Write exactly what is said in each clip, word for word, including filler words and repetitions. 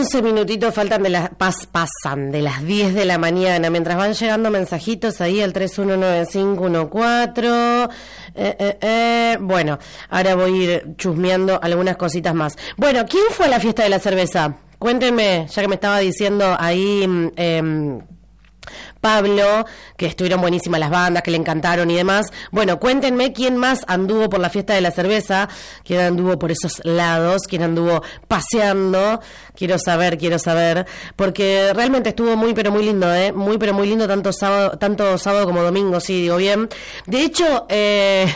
once minutitos faltan de las pas, pasan de las diez de la mañana, mientras van llegando mensajitos ahí al tres uno nueve cinco uno cuatro. Eh, eh, eh. Bueno, ahora voy a ir chusmeando algunas cositas más. Bueno, ¿quién fue a la fiesta de la cerveza? Cuéntenme, ya que me estaba diciendo ahí eh, Pablo, que estuvieron buenísimas las bandas, que le encantaron y demás. Bueno, cuéntenme quién más anduvo por la fiesta de la cerveza, quién anduvo por esos lados, quién anduvo paseando. Quiero saber, quiero saber, porque realmente estuvo muy, pero muy lindo, ¿eh? Muy, pero muy lindo, tanto sábado, tanto sábado como domingo, sí, digo bien. De hecho, eh,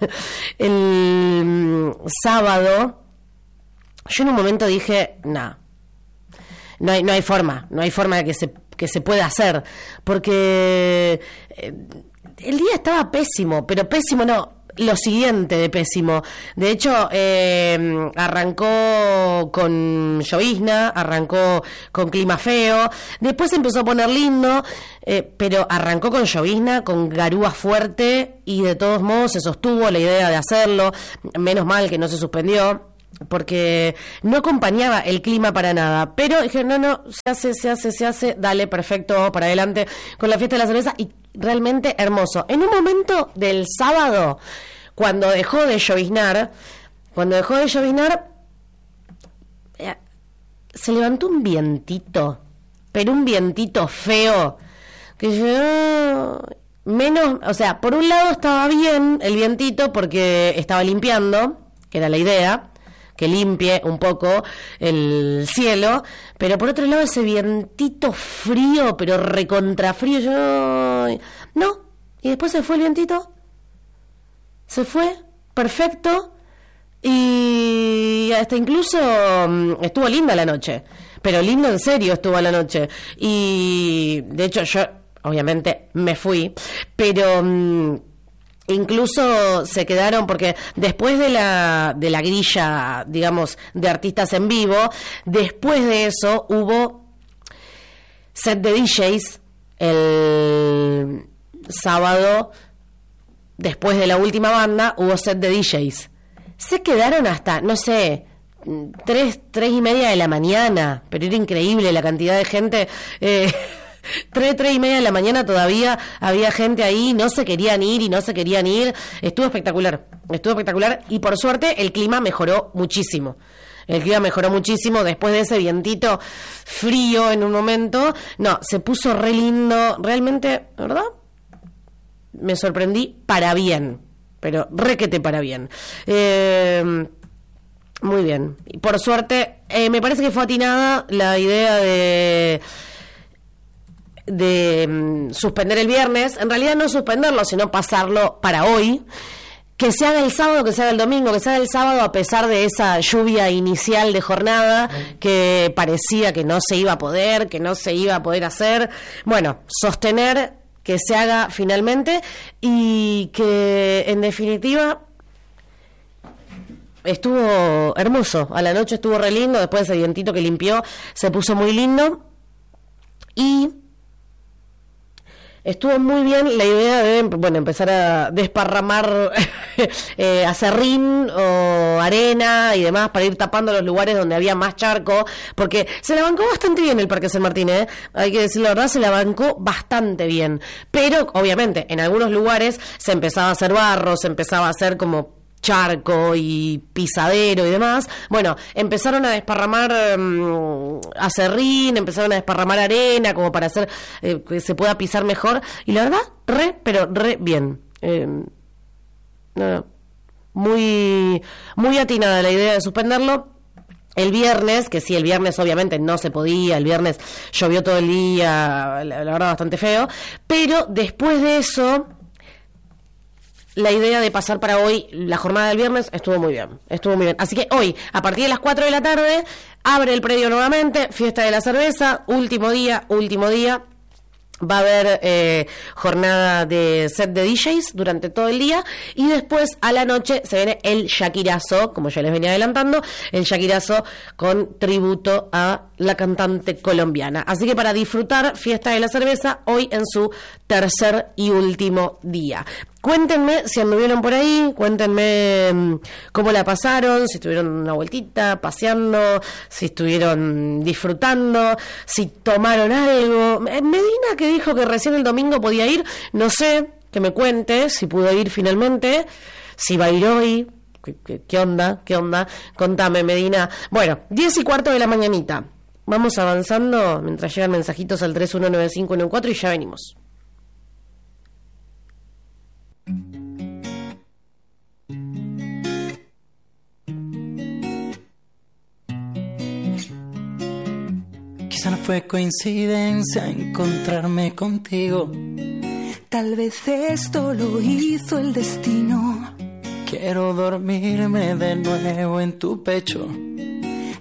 el sábado, yo en un momento dije, nah, no hay, no hay forma, no hay forma de que se que se pueda hacer, porque eh, el día estaba pésimo, pero pésimo no, lo siguiente de pésimo. De hecho, eh, arrancó con llovizna, arrancó con clima feo, después se empezó a poner lindo, eh, pero arrancó con llovizna, con garúa fuerte, y de todos modos se sostuvo la idea de hacerlo. Menos mal que no se suspendió, porque no acompañaba el clima para nada, pero dije, no, no, se hace, se hace, se hace, dale, perfecto, para adelante con la fiesta de la cerveza, y realmente hermoso. En un momento del sábado, cuando dejó de lloviznar, cuando dejó de lloviznar, eh, se levantó un vientito, pero un vientito feo, que yo... menos, o sea, por un lado estaba bien el vientito, porque estaba limpiando, que era la idea, que limpie un poco el cielo, pero por otro lado ese vientito frío, pero recontrafrío, yo... no, y después se fue el vientito, se fue, perfecto, y hasta incluso estuvo linda la noche, pero lindo en serio estuvo la noche, y de hecho yo obviamente me fui, pero... incluso se quedaron, porque después de la de la grilla, digamos, de artistas en vivo, después de eso hubo set de D Js el sábado, después de la última banda hubo set de D Js. Se quedaron hasta, no sé, tres, tres y media de la mañana, pero era increíble la cantidad de gente. eh, Tres, tres y media de la mañana todavía había gente ahí, no se querían ir y no se querían ir. Estuvo espectacular, estuvo espectacular, y por suerte el clima mejoró muchísimo. El clima mejoró muchísimo después de ese vientito frío en un momento. No, se puso re lindo, realmente, ¿verdad? Me sorprendí para bien, pero requete para bien. Eh... Muy bien, y por suerte, eh, me parece que fue atinada la idea de... de um, suspender el viernes, en realidad no suspenderlo, sino pasarlo para hoy, que se haga el sábado, que se haga el domingo, que se haga el sábado, a pesar de esa lluvia inicial de jornada que parecía que no se iba a poder, que no se iba a poder hacer. Bueno, sostener que se haga finalmente, y que en definitiva estuvo hermoso. A la noche estuvo re lindo, después ese vientito que limpió se puso muy lindo, y estuvo muy bien la idea de, bueno, empezar a desparramar eh, acerrín o arena y demás para ir tapando los lugares donde había más charco, porque se la bancó bastante bien el Parque San Martín, ¿eh? Hay que decir la verdad, se la bancó bastante bien, pero obviamente en algunos lugares se empezaba a hacer barro, se empezaba a hacer como charco y pisadero y demás. Bueno, empezaron a desparramar um, acerrín, empezaron a desparramar arena como para hacer eh, que se pueda pisar mejor, y la verdad, re, pero re bien. Eh, no, no, muy, muy atinada la idea de suspenderlo. El viernes, que sí, el viernes obviamente no se podía, el viernes llovió todo el día, la, la verdad bastante feo, pero después de eso, la idea de pasar para hoy la jornada del viernes estuvo muy bien, estuvo muy bien. Así que hoy, a partir de las cuatro de la tarde, abre el predio nuevamente, fiesta de la cerveza, último día, último día. Va a haber eh, jornada de set de D Js durante todo el día, y después a la noche se viene el Shakirazo, como ya les venía adelantando, el Shakirazo con tributo a la cantante colombiana. Así que para disfrutar fiesta de la cerveza hoy en su tercer y último día. Cuéntenme si anduvieron por ahí, cuéntenme cómo la pasaron, si estuvieron una vueltita, paseando, si estuvieron disfrutando, si tomaron algo. Medina, que dijo que recién el domingo podía ir, no sé, que me cuente si pudo ir finalmente, si va a ir hoy. ¿Qué, qué, qué onda? ¿Qué onda? Contame, Medina. Bueno, diez y cuarto de la mañanita. Vamos avanzando mientras llegan mensajitos al tres uno nueve cinco uno cuatro y ya venimos. Quizá no fue coincidencia encontrarme contigo. Tal vez esto lo hizo el destino. Quiero dormirme de nuevo en tu pecho,